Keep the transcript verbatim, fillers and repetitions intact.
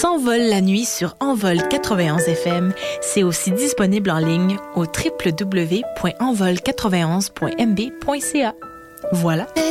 S'envole la nuit sur Envol quatre-vingt-onze F M. C'est aussi disponible en ligne au w w w point envol quatre-vingt-onze point m b point c a. Voilà.